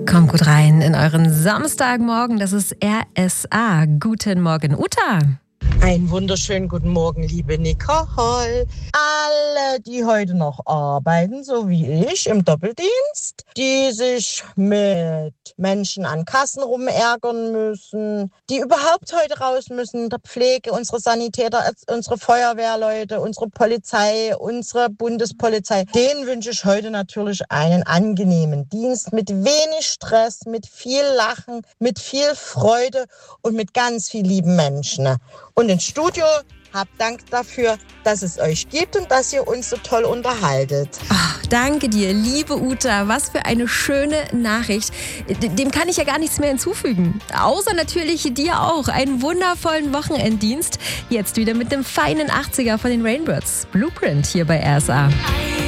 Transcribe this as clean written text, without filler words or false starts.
Kommt gut rein in euren Samstagmorgen. Das ist RSA. Guten Morgen, Uta. Einen wunderschönen guten Morgen, liebe Nicole. Alle, die heute noch arbeiten, so wie ich, im Doppeldienst, die sich mit Menschen an Kassen rumärgern müssen, die überhaupt heute raus müssen, der Pflege, unsere Sanitäter, unsere Feuerwehrleute, unsere Polizei, unsere Bundespolizei, denen wünsche ich heute natürlich einen angenehmen Dienst mit wenig Stress, mit viel Lachen, mit viel Freude und mit ganz viel lieben Menschen. Und ins Studio habt Dank dafür, dass es euch gibt und dass ihr uns so toll unterhaltet. Ach, danke dir, liebe Uta. Was für eine schöne Nachricht. Dem kann ich ja gar nichts mehr hinzufügen. Außer natürlich dir auch. Einen wundervollen Wochenenddienst. Jetzt wieder mit dem feinen 80er von den Rainbirds. Blueprint hier bei RSA.